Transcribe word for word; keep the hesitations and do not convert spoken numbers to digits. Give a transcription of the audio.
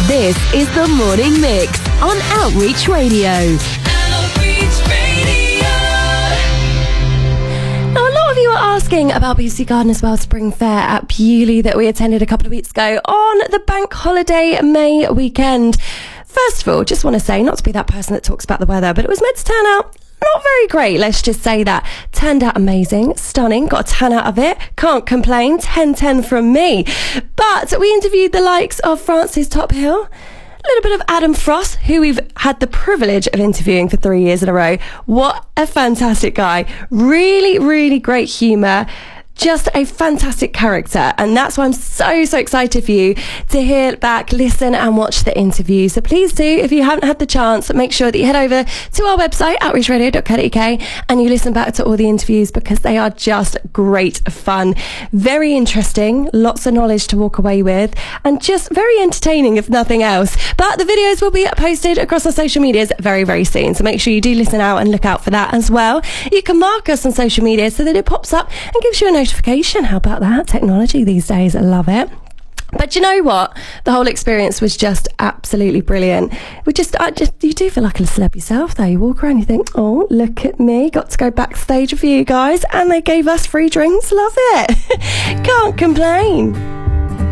This is the Morning Mix on Outreach Radio. Outreach Radio. Now, a lot of you are asking about B B C Gardeners World Spring Fair at Beaulieu that we attended a couple of weeks ago on the bank holiday May weekend. First of all, just want to say, not to be that person that talks about the weather, but it was meant to turn out not very great, let's just say that. Turned out amazing, stunning, got a tan out of it, can't complain, ten ten from me. But we interviewed the likes of Francis Tophill, a little bit of Adam Frost, who we've had the privilege of interviewing for three years in a row. What a fantastic guy. Really, really great humour. Just a fantastic character, and that's why I'm so so excited for you to hear back, listen and watch the interview. So please do, if you haven't had the chance, make sure that you head over to our website outreach radio dot co dot uk and you listen back to all the interviews, because they are just great fun, very interesting, lots of knowledge to walk away with, and just very entertaining if nothing else. But the videos will be posted across our social medias very very soon, so make sure you do listen out and look out for that as well. You can mark us on social media so that it pops up and gives you a notification. How about that? Technology these days, I love it. But you know what? The whole experience was just absolutely brilliant. We just, I just, you do feel like a celeb yourself, though. You walk around, you think, oh, look at me. Got to go backstage with you guys, and they gave us free drinks. Love it. Can't complain.